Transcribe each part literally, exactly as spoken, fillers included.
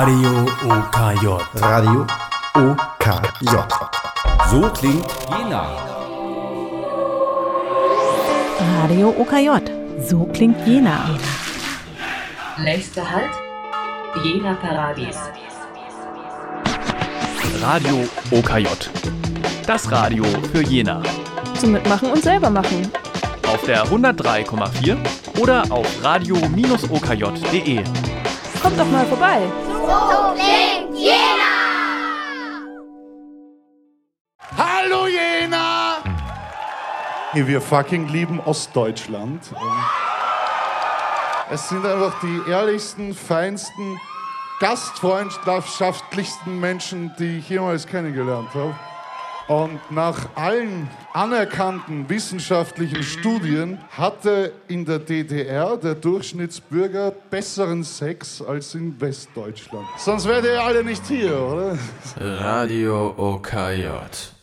Radio O K J. Radio O K J. So klingt Jena. Radio O K J. So klingt Jena. Nächster Halt, Jena Paradies. Radio O K J. Das Radio für Jena. Zum Mitmachen und selber machen. Auf der hundertdrei Komma vier oder auf radio Bindestrich o k j punkt d e. Kommt doch mal vorbei. So klingt Jena! Hallo Jena! Wir fucking lieben Ostdeutschland. Es sind einfach die ehrlichsten, feinsten, gastfreundschaftlichsten Menschen, die ich jemals kennengelernt habe. Und nach allen anerkannten wissenschaftlichen Studien hatte in der D D R der Durchschnittsbürger besseren Sex als in Westdeutschland. Sonst wärt ihr alle nicht hier, oder? Radio O K J.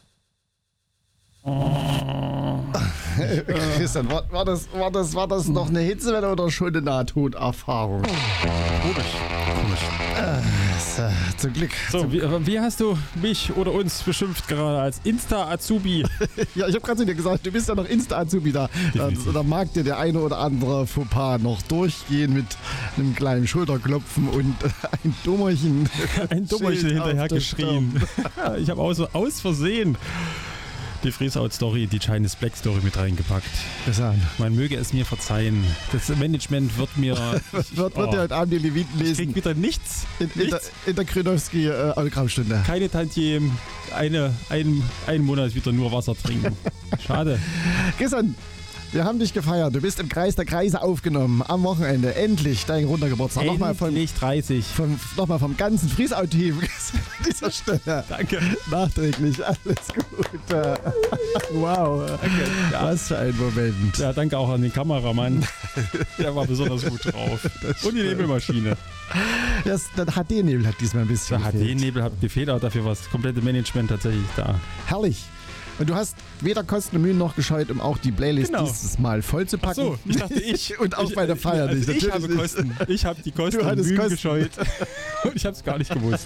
Christian, war, war, das, war, das, war das noch eine Hitzewelle oder schon eine Nahtoderfahrung? Komisch, komisch. Äh, so, zum Glück. So, zum wie, wie hast du mich oder uns beschimpft gerade als Insta-Azubi? Ja, ich habe gerade zu dir gesagt, du bist ja noch Insta-Azubi da. Da, da mag dir der eine oder andere Fauxpas noch durchgehen mit einem kleinen Schulterklopfen und ein Dummerchen. Ein Dummerchen hinterher geschrien. Ja, ich habe auch so aus Versehen die Freesout-Story, die Chinese Black-Story mit reingepackt. Man möge es mir verzeihen. Das Management wird mir... Ich, wird wird oh, ja heute Abend die Leviten lesen. Ich krieg wieder nichts. In, in, nichts. Der, in der Krynowski-Autogrammstunde. Äh, Keine Tantiem. Eine, ein, einen Monat wieder nur Wasser trinken. Schade. Christian, wir haben dich gefeiert. Du bist im Kreis der Kreise aufgenommen. Am Wochenende. Endlich dein runder Geburtstag. Endlich nochmal von, dreißig. Von, nochmal vom ganzen Freesout-Team an dieser Stelle. Danke. Nachträglich. Alles Gute. Wow. Danke. Ja. Was für ein Moment. Ja, danke auch an den Kameramann. Der war besonders gut drauf. Und die Nebelmaschine. Das, der H D-Nebel hat diesmal ein bisschen Der gefehlt. H D-Nebel hat gefehlt, aber dafür war das komplette Management tatsächlich da. Herrlich. Und du hast weder Kosten und Mühen noch gescheut, um auch die Playlist genau. dieses Mal voll zu packen. Ach so, ich dachte ich. Und auch ich, bei der Feier also nicht. Ich habe Kosten. Ich habe die Kosten und Mühen Kosten. gescheut. Und ich habe es gar nicht gewusst.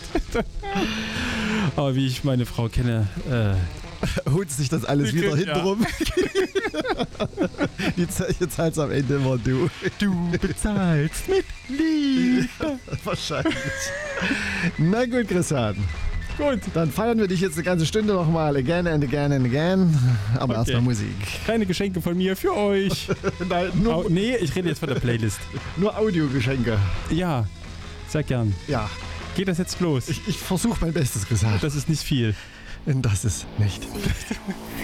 Aber wie ich meine Frau kenne, äh, holt sich das alles wieder hintenrum. Ja. Jetzt zahlst am Ende immer du. Du bezahlst mit Liebe. Wahrscheinlich. Na gut, Christian. Gut. Dann feiern wir dich jetzt eine ganze Stunde nochmal. Again and again and again. Aber okay. Erstmal Musik. Keine Geschenke von mir für euch. Nein, nur Au- nee, ich rede jetzt von der Playlist. Nur Audiogeschenke. Ja, sehr gern. Ja. Geht das jetzt los? Ich, ich versuche mein Bestes, Christian. Das ist nicht viel. Und das ist nicht viel.